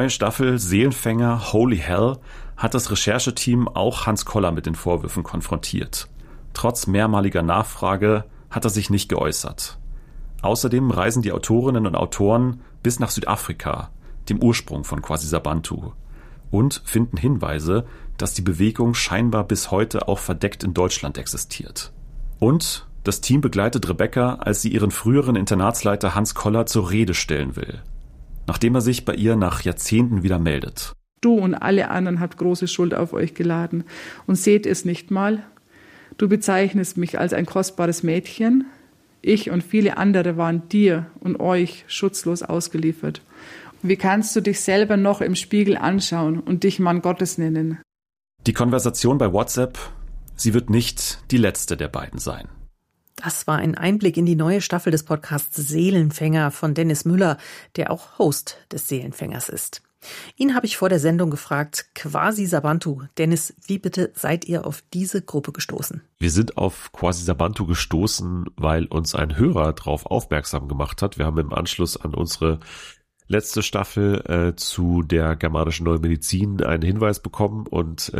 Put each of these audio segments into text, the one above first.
neue Staffel Seelenfänger Holy Hell hat das Rechercheteam auch Hans Koller mit den Vorwürfen konfrontiert. Trotz mehrmaliger Nachfrage hat er sich nicht geäußert. Außerdem reisen die Autorinnen und Autoren bis nach Südafrika, dem Ursprung von Kwasisabantu, und finden Hinweise, dass die Bewegung scheinbar bis heute auch verdeckt in Deutschland existiert. Und das Team begleitet Rebecca, als sie ihren früheren Internatsleiter Hans Koller zur Rede stellen will, nachdem er sich bei ihr nach Jahrzehnten wieder meldet. Du und alle anderen habt große Schuld auf euch geladen und seht es nicht mal. Du bezeichnest mich als ein kostbares Mädchen. Ich und viele andere waren dir und euch schutzlos ausgeliefert. Wie kannst du dich selber noch im Spiegel anschauen und dich Mann Gottes nennen? Die Konversation bei WhatsApp, sie wird nicht die letzte der beiden sein. Das war ein Einblick in die neue Staffel des Podcasts Seelenfänger von Dennis Müller, der auch Host des Seelenfängers ist. Ihn habe ich vor der Sendung gefragt, Kwasisabantu. Dennis, wie bitte seid ihr auf diese Gruppe gestoßen? Wir sind auf Kwasisabantu gestoßen, weil uns ein Hörer darauf aufmerksam gemacht hat. Wir haben im Anschluss an unsere letzte Staffel zu der germanischen Neuen Medizin einen Hinweis bekommen und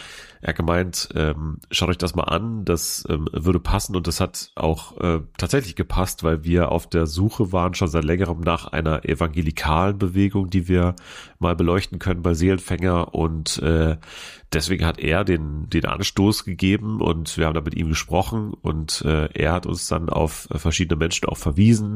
er gemeint, schaut euch das mal an, das würde passen, und das hat auch tatsächlich gepasst, weil wir auf der Suche waren schon seit längerem nach einer evangelikalen Bewegung, die wir mal beleuchten können bei Seelenfänger, und deswegen hat er den Anstoß gegeben und wir haben da mit ihm gesprochen und er hat uns dann auf verschiedene Menschen auch verwiesen.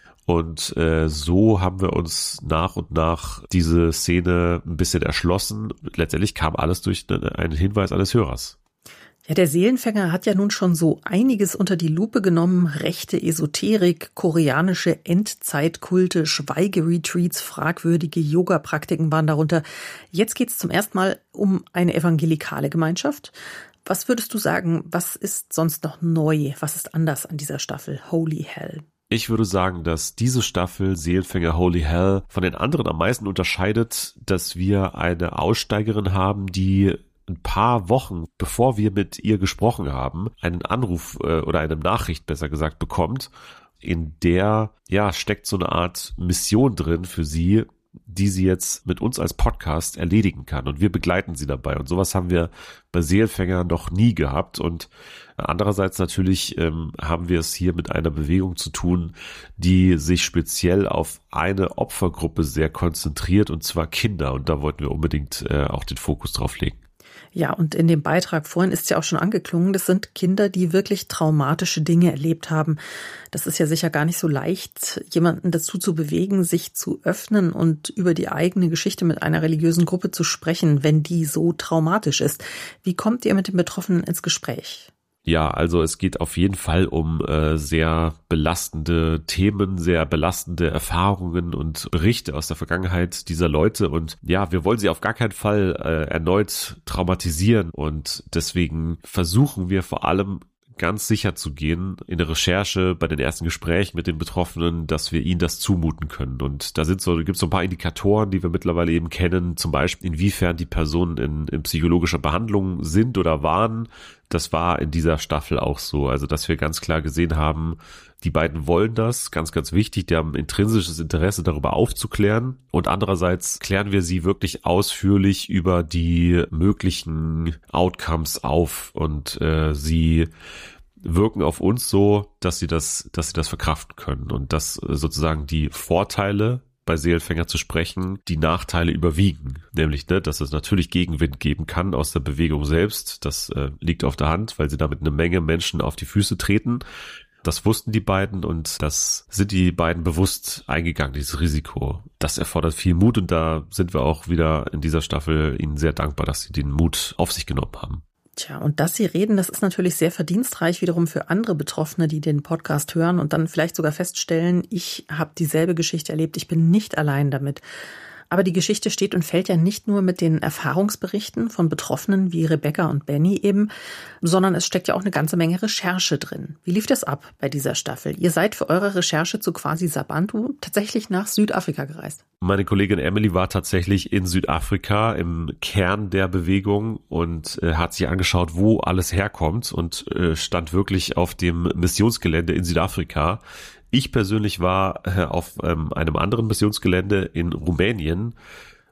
Und so haben wir uns nach und nach diese Szene ein bisschen erschlossen. Letztendlich kam alles durch einen Hinweis eines Hörers. Ja, der Seelenfänger hat ja nun schon so einiges unter die Lupe genommen. Rechte Esoterik, koreanische Endzeitkulte, Schweigeretreats, fragwürdige Yoga-Praktiken waren darunter. Jetzt geht's zum ersten Mal um eine evangelikale Gemeinschaft. Was würdest du sagen, was ist sonst noch neu? Was ist anders an dieser Staffel Holy Hell? Ich würde sagen, dass diese Staffel Seelenfänger Holy Hell von den anderen am meisten unterscheidet, dass wir eine Aussteigerin haben, die ein paar Wochen, bevor wir mit ihr gesprochen haben, einen Anruf oder eine Nachricht, besser gesagt, bekommt, in der steckt so eine Art Mission drin für sie, die sie jetzt mit uns als Podcast erledigen kann, und wir begleiten sie dabei, und sowas haben wir bei Seelenfänger noch nie gehabt. Und andererseits natürlich haben wir es hier mit einer Bewegung zu tun, die sich speziell auf eine Opfergruppe sehr konzentriert, und zwar Kinder, und da wollten wir unbedingt auch den Fokus drauf legen. Ja, und in dem Beitrag vorhin ist ja auch schon angeklungen, das sind Kinder, die wirklich traumatische Dinge erlebt haben. Das ist ja sicher gar nicht so leicht, jemanden dazu zu bewegen, sich zu öffnen und über die eigene Geschichte mit einer religiösen Gruppe zu sprechen, wenn die so traumatisch ist. Wie kommt ihr mit den Betroffenen ins Gespräch? Ja, also es geht auf jeden Fall um sehr belastende Themen, sehr belastende Erfahrungen und Berichte aus der Vergangenheit dieser Leute. Und ja, wir wollen sie auf gar keinen Fall erneut traumatisieren. Und deswegen versuchen wir vor allem ganz sicher zu gehen in der Recherche, bei den ersten Gesprächen mit den Betroffenen, dass wir ihnen das zumuten können. Und da gibt's so ein paar Indikatoren, die wir mittlerweile eben kennen, zum Beispiel inwiefern die Personen in psychologischer Behandlung sind oder waren. Das war in dieser Staffel auch so, also dass wir ganz klar gesehen haben, die beiden wollen das, ganz, ganz wichtig, die haben intrinsisches Interesse darüber aufzuklären, und andererseits klären wir sie wirklich ausführlich über die möglichen Outcomes auf, und sie wirken auf uns so, dass sie das verkraften können, und dass sozusagen die Vorteile, bei Seelenfänger zu sprechen, die Nachteile überwiegen. Nämlich, dass es natürlich Gegenwind geben kann aus der Bewegung selbst. Das liegt auf der Hand, weil sie damit eine Menge Menschen auf die Füße treten. Das wussten die beiden, und das sind die beiden bewusst eingegangen, dieses Risiko. Das erfordert viel Mut, und da sind wir auch wieder in dieser Staffel ihnen sehr dankbar, dass sie den Mut auf sich genommen haben. Tja, und dass Sie reden, das ist natürlich sehr verdienstreich wiederum für andere Betroffene, die den Podcast hören und dann vielleicht sogar feststellen, ich habe dieselbe Geschichte erlebt, ich bin nicht allein damit. Aber die Geschichte steht und fällt ja nicht nur mit den Erfahrungsberichten von Betroffenen wie Rebecca und Benny eben, sondern es steckt ja auch eine ganze Menge Recherche drin. Wie lief das ab bei dieser Staffel? Ihr seid für eure Recherche zu Kwasisabantu tatsächlich nach Südafrika gereist. Meine Kollegin Emily war tatsächlich in Südafrika im Kern der Bewegung und hat sich angeschaut, wo alles herkommt, und stand wirklich auf dem Missionsgelände in Südafrika. Ich persönlich war auf einem anderen Missionsgelände in Rumänien,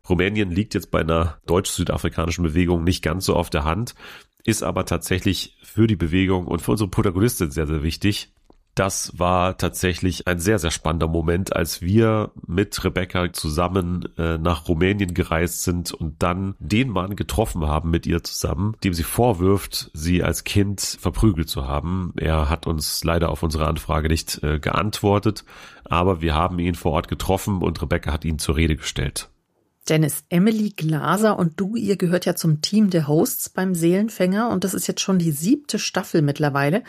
Rumänien liegt jetzt bei einer deutsch-südafrikanischen Bewegung nicht ganz so auf der Hand, ist aber tatsächlich für die Bewegung und für unsere Protagonistin sehr, sehr wichtig. Das war tatsächlich ein sehr, sehr spannender Moment, als wir mit Rebecca zusammen nach Rumänien gereist sind und dann den Mann getroffen haben mit ihr zusammen, dem sie vorwirft, sie als Kind verprügelt zu haben. Er hat uns leider auf unsere Anfrage nicht geantwortet, aber wir haben ihn vor Ort getroffen und Rebecca hat ihn zur Rede gestellt. Dennis, Emily Glaser und du, ihr gehört ja zum Team der Hosts beim Seelenfänger und das ist jetzt schon die 7. Staffel mittlerweile.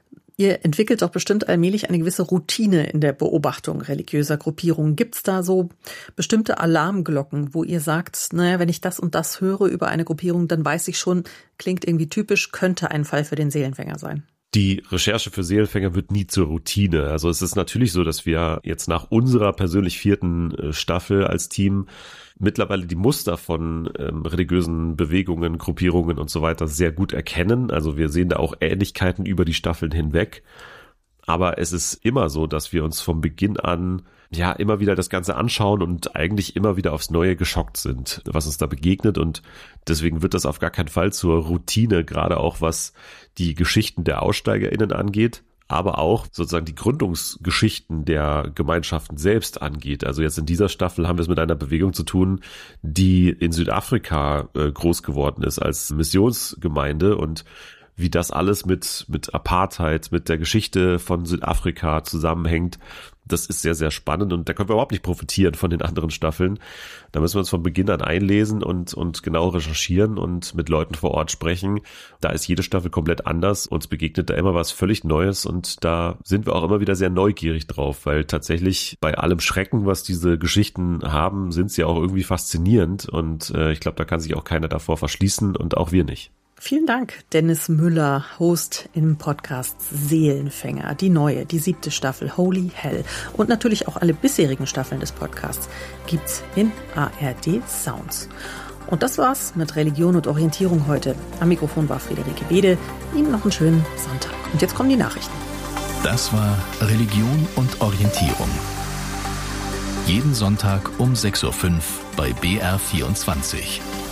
Ihr entwickelt doch bestimmt allmählich eine gewisse Routine in der Beobachtung religiöser Gruppierungen. Gibt's da so bestimmte Alarmglocken, wo ihr sagt, naja, wenn ich das und das höre über eine Gruppierung, dann weiß ich schon, klingt irgendwie typisch, könnte ein Fall für den Seelenfänger sein? Die Recherche für Seelenfänger wird nie zur Routine. Also es ist natürlich so, dass wir jetzt nach unserer persönlich 4. Staffel als Team mittlerweile die Muster von religiösen Bewegungen, Gruppierungen und so weiter sehr gut erkennen. Also wir sehen da auch Ähnlichkeiten über die Staffeln hinweg. Aber es ist immer so, dass wir uns vom Beginn an ja immer wieder das Ganze anschauen und eigentlich immer wieder aufs Neue geschockt sind, was uns da begegnet. Und deswegen wird das auf gar keinen Fall zur Routine, gerade auch was die Geschichten der AussteigerInnen angeht, aber auch sozusagen die Gründungsgeschichten der Gemeinschaften selbst angeht. Also jetzt in dieser Staffel haben wir es mit einer Bewegung zu tun, die in Südafrika groß geworden ist als Missionsgemeinde und wie das alles mit Apartheid, mit der Geschichte von Südafrika zusammenhängt, das ist sehr, sehr spannend und da können wir überhaupt nicht profitieren von den anderen Staffeln. Da müssen wir uns von Beginn an einlesen und genau recherchieren und mit Leuten vor Ort sprechen. Da ist jede Staffel komplett anders. Uns begegnet da immer was völlig Neues und da sind wir auch immer wieder sehr neugierig drauf, weil tatsächlich bei allem Schrecken, was diese Geschichten haben, sind sie auch irgendwie faszinierend und ich glaube, da kann sich auch keiner davor verschließen und auch wir nicht. Vielen Dank, Dennis Müller, Host im Podcast Seelenfänger, die neue, die 7. Staffel Holy Hell und natürlich auch alle bisherigen Staffeln des Podcasts gibt's in ARD Sounds. Und das war's mit Religion und Orientierung heute. Am Mikrofon war Friederike Bede. Ihnen noch einen schönen Sonntag. Und jetzt kommen die Nachrichten. Das war Religion und Orientierung. Jeden Sonntag um 6:05 Uhr bei BR24.